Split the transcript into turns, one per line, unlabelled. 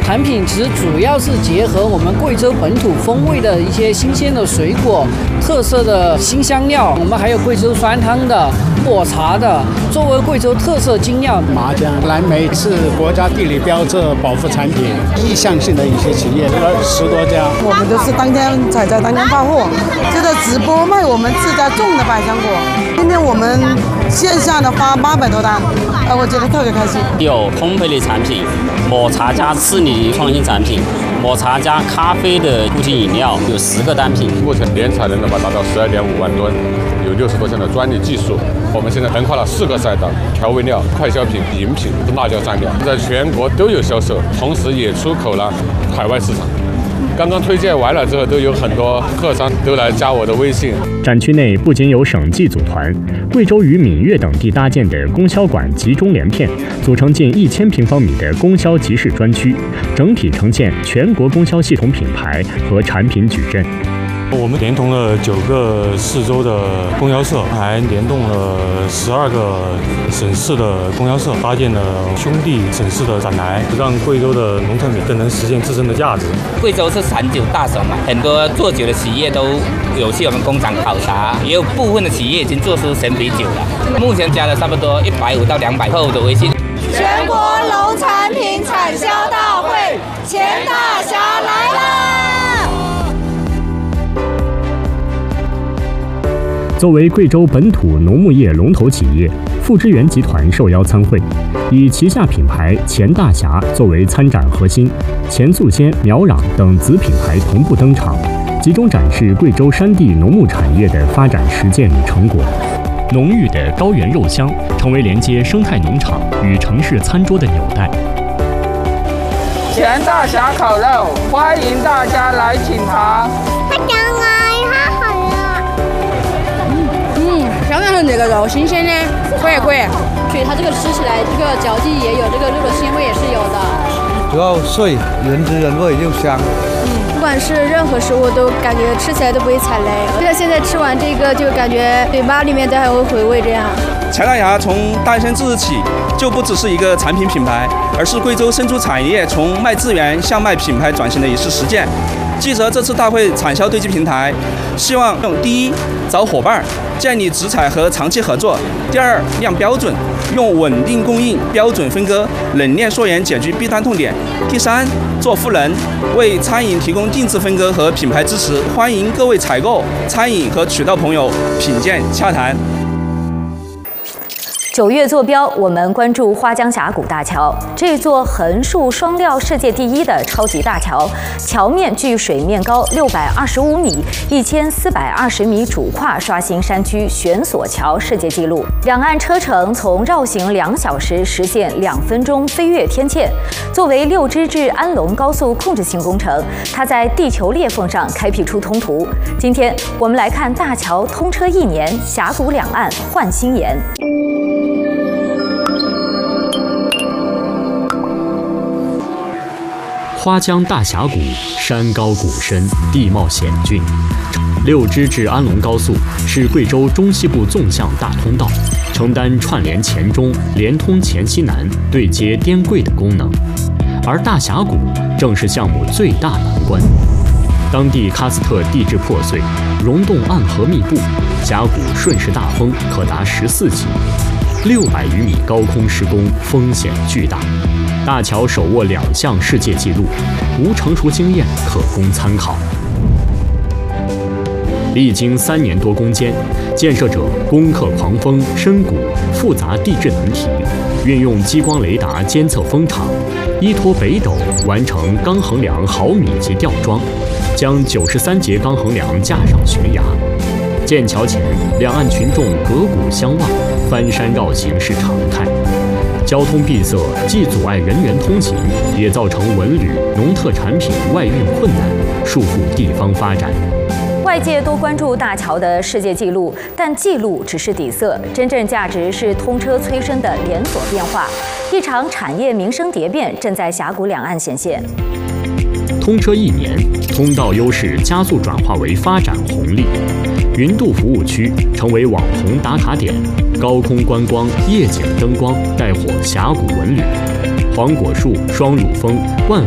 产品其实主要是结合我们贵州本土风味的一些新鲜的水果、特色的新香料，我们还有贵州酸汤的、抹茶的，作为贵州特色精料。
麻酱、蓝莓是国家地理标志保护产品，意向性的一些企业10多家。
我们都是当天采摘、当天发货，就在直播卖我们自家种的百香果。今天我们线下的发800多单，我觉得特别开心。
有烘焙类产品，抹茶加士力创新产品，抹茶加咖啡的固形饮料有10个单品。
目前年产能达到12.5万吨，有60多项的专利技术。我们现在横跨了4个赛道：调味料、快消品、饮品、辣椒蘸料，在全国都有销售，同时也出口了海外市场。刚刚推荐完了之后，都有很多客商都来加我的微信。
展区内不仅有省际组团，贵州与闽粤等地搭建的供销馆集中连片，组成近1000平方米的供销集市专区，整体呈现全国供销系统品牌和产品矩阵。
我们联通了9个市州的供销社，还联动了12个省市的供销社，搭建了兄弟省市的展台，让贵州的农产品更能实现自身的价值。
贵州是产酒大省嘛，很多做酒的企业都有去我们工厂考察，也有部分的企业已经做出神啤酒了。目前加了差不多150到200客户的微信。
全国农产品产销大会，钱大侠来啦！
作为贵州本土农牧业龙头企业，富之源集团受邀参会，以旗下品牌钱大侠作为参展核心，钱素仙、苗壤等子品牌同步登场，集中展示贵州山地农牧产业的发展实践与成果。浓郁的高原肉香成为连接生态农场与城市餐桌的纽带。
钱大侠烤肉，欢迎大家来品尝。
香肠这个肉新鲜的，可以。
所以它这个吃起来，这个嚼劲也有，这个肉的鲜味也是有的。
主要碎，原汁原味又香。
不管是任何食物都感觉吃起来都不会踩雷。像现在吃完这个，就感觉嘴巴里面都还会回味这样。
钱大侠从诞生之日起，就不只是一个产品品牌，而是贵州生猪产业从卖资源向卖品牌转型的一次实践。记者这次大会产销对接平台，希望用第一找伙伴，建立直采和长期合作；第二亮标准，用稳定供应、标准分割、冷链溯源解决弊端痛点；第三做富人，为餐饮提供定制分割和品牌支持。欢迎各位采购、餐饮和渠道朋友品鉴洽谈。
9月坐标，我们关注花江峡谷大桥。这座横竖双料世界第一的超级大桥，桥面距水面高625米，1420米主跨刷新山区悬索桥世界纪录。两岸车程从绕行2小时实现2分钟飞跃天堑。作为6支至安龙高速控制性工程，它在地球裂缝上开辟出通途。今天我们来看大桥通车1年，峡谷两岸焕新颜。
花江大峡谷山高谷深，地貌险峻。6支至安龙高速是贵州中西部纵向大通道，承担串联黔中、连通黔西南、对接滇贵的功能。而大峡谷正是项目最大难关。当地喀斯特地质破碎，溶洞暗河密布，峡谷瞬时大风可达14级，600余米高空施工风险巨大。大桥手握2项世界纪录，无成熟经验可供参考。历经3年多攻坚，建设者攻克狂风、深谷复杂地质难题，运用激光雷达监测风场，依托北斗完成钢横梁毫米级吊装，将93节钢横梁架上悬崖。建桥前，两岸群众隔谷相望，翻山绕行是常态。交通闭塞既阻碍人员通勤，也造成文旅、农特产品外运困难，束缚地方发展。
外界都关注大桥的世界纪录，但记录只是底色，真正价值是通车催生的连锁变化。一场产业民生蝶变正在峡谷两岸显现。
通车1年，通道优势加速转化为发展红利。云渡服务区成为网红打卡点，高空观光、夜景灯光带火峡谷文旅。黄果树、双乳峰、万